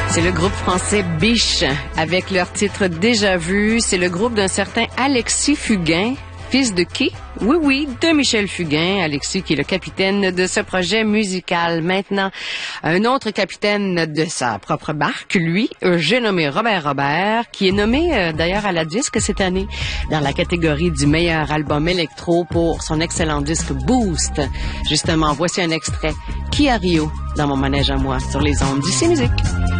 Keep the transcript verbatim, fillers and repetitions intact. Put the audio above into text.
C'est le groupe français Biche, avec leur titre Déjà vu. C'est le groupe d'un certain Alexis Fugain, fils de qui? Oui, oui, de Michel Fugain. Alexis qui est le capitaine de ce projet musical. Maintenant, un autre capitaine de sa propre barque, lui, j'ai nommé Robert Robert, qui est nommé euh, d'ailleurs à la disque cette année dans la catégorie du meilleur album électro pour son excellent disque Boost. Justement, voici un extrait. Qui a Rio dans mon manège à moi sur les ondes d'I C Musique.